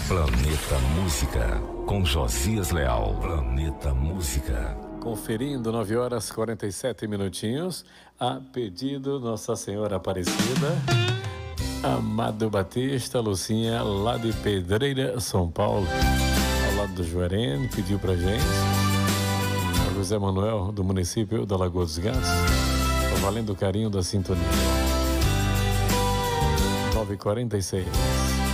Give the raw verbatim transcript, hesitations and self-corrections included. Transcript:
Planeta Música, com Josias Leal. Planeta Música. Conferindo, nove horas e quarenta e sete minutinhos, a pedido Nossa Senhora Aparecida, Amado Batista, Lucinha, lá de Pedreira, São Paulo, ao lado do Juarene, pediu pra gente. O José Manuel, do município da Lagoa dos Gatos, valendo o carinho da sintonia. nove e quarenta e seis.